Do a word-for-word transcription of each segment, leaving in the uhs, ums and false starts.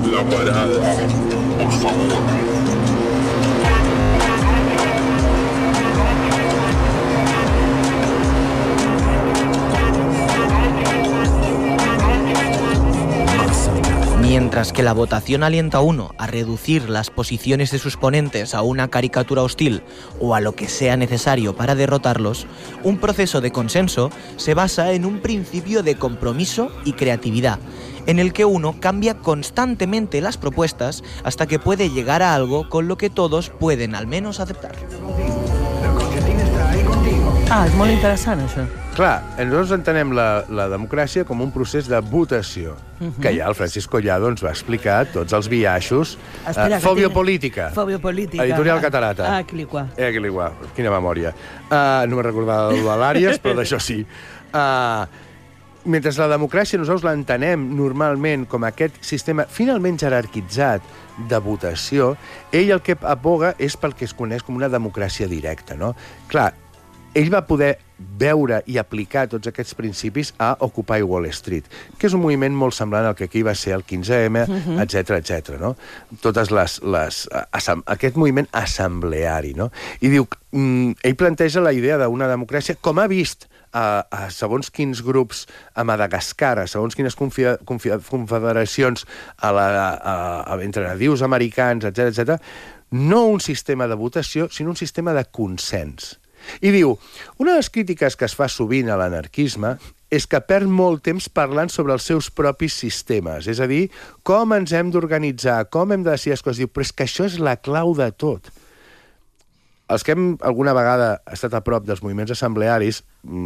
La parada. Por favor. Mientras que la votación alienta a uno a reducir las posiciones de sus ponentes a una caricatura hostil o a lo que sea necesario para derrotarlos, un proceso de consenso se basa en un principio de compromiso y creatividad, en el que uno cambia constantemente las propuestas hasta que puede llegar a algo con lo que todos pueden al menos aceptar. Ah, és molt interessant, això. Clar, nosaltres entenem la, la democràcia com un procés de votació, uh-huh. que ja el Francisco Collado ens va explicar tots els biaixos. Espera, uh, Fòbio tinc... política. Fòbio política. Editorial Catarata. Ah, Cliquà. Eh, Cliquà. Quina memòria. Uh, no me'n recordava de l'Àries, però d'això sí. Uh, mentre la democràcia nosaltres l'entenem normalment com aquest sistema finalment jerarquitzat de votació, ell el que aboga és pel que es coneix com una democràcia directa, no? Clar, ell va poder veure i aplicar tots aquests principis a Occupy Wall Street, que és un moviment molt semblant al que aquí va ser el quinze eme, etcètera, etcètera, no? Totes les, les, aquest moviment assembleari, no? I diu, mm, ell planteja la idea d'una democràcia com ha vist a, a segons quins grups a Madagascar, a segons quines confederacions a la, a, a, entre nadius americans, etcètera, etcètera, no un sistema de votació, sinó un sistema de consens. I diu, una de les crítiques que es fa sovint a l'anarquisme és que perd molt temps parlant sobre els seus propis sistemes, és a dir, com ens hem d'organitzar, com hem de decidir les coses. Diu, però és que això és la clau de tot. Els que hem alguna vegada estat a prop dels moviments assemblearis,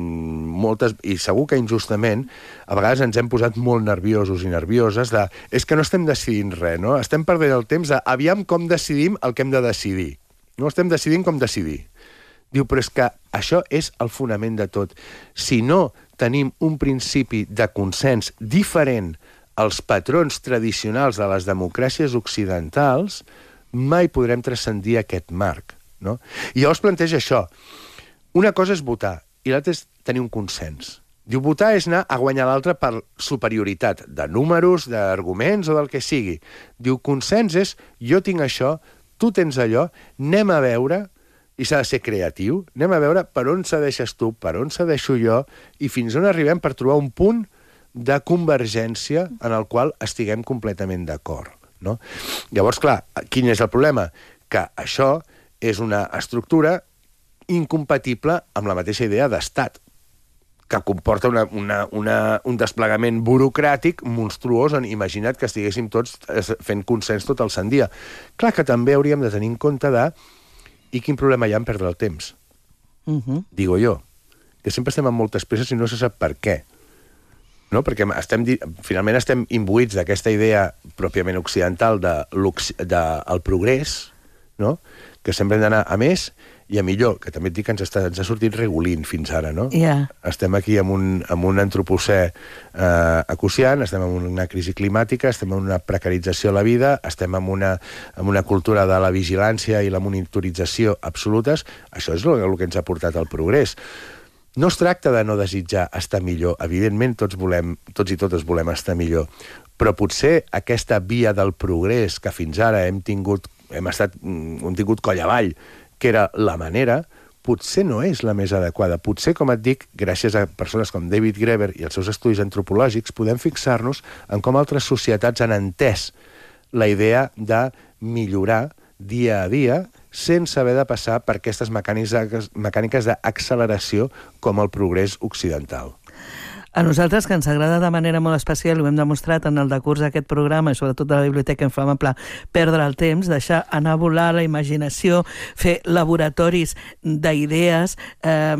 moltes, i segur que injustament, a vegades ens hem posat molt nerviosos i nervioses de, és que no estem decidint res, no? Estem perdent el temps de, aviam com decidim el que hem de decidir. No estem decidint com decidir. Diu, però és que això és el fonament de tot. Si no tenim un principi de consens diferent als patrons tradicionals de les democràcies occidentals, mai podrem transcendir aquest marc, no? I llavors planteja això. Una cosa és votar i l'altra és tenir un consens. Diu, votar és anar a guanyar l'altre per superioritat de números, d'arguments o del que sigui. Diu, consens és, jo tinc això, tu tens allò, anem a veure... I s'ha de ser creatiu, anem a veure per on cedeixes tu, per on cedeixo jo, i fins on arribem per trobar un punt de convergència en el qual estiguem completament d'acord, no? Llavors, clar, quin és el problema? Que això és una estructura incompatible amb la mateixa idea d'estat, que comporta una, una, una, un desplegament burocràtic monstruós on imagina't que estiguéssim tots fent consens tot el sant dia. Clar que també hauríem de tenir en compte de i quin problema hi ha en perdre el temps? Uh-huh. Digo jo, que sempre estem amb moltes presses i no se sap per què. No? Perquè estem, finalment estem imbuïts d'aquesta idea pròpiament occidental del de, de, progrés, no? Que sempre hem d'anar a més i a millor, que també et dic que ens, està, ens ha sortit regulint fins ara, no? Yeah. Estem aquí amb un, amb un antropocè eh, acuciant, estem en una crisi climàtica, estem en una precarització de la vida, estem en una, en una cultura de la vigilància i la monitorització absolutes. Això és el, el que ens ha portat al progrés. No es tracta de no desitjar estar millor. Evidentment, tots, volem, tots i totes volem estar millor. Però potser aquesta via del progrés que fins ara hem tingut, hem, estat, hem tingut coll avall, que era la manera, potser no és la més adequada. Potser, com et dic, gràcies a persones com David Graeber i els seus estudis antropològics, podem fixar-nos en com altres societats han entès la idea de millorar dia a dia sense haver de passar per aquestes mecàniques d'acceleració com el progrés occidental. A nosaltres, que ens agrada de manera molt especial, ho hem demostrat en el decurs d'aquest programa, i sobretot a la biblioteca inflamable, perdre el temps, deixar anar a volar la imaginació, fer laboratoris d'idees. Eh,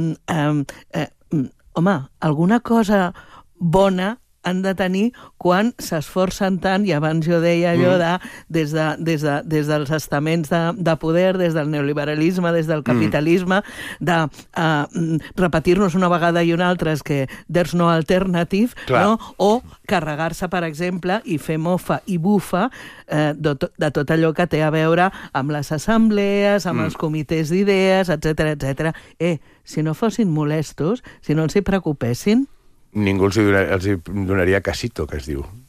eh, eh, home, alguna cosa bona han de tenir quan s'esforcen tant, i abans jo deia allò de, des, de, des, de, des dels estaments de, de poder, des del neoliberalisme, des del capitalisme, de uh, repetir-nos una vegada i una altra és que there's no alternative, no? O carregar-se, per exemple, i fer mofa i bufa eh, de, to, de tot allò que té a veure amb les assemblees, amb mm. els comitès d'idees, etcètera, etcètera. Eh, si no fossin molestos, si no els hi preocupessin, ningú els hi donaria, els hi donaria casito, que es diu.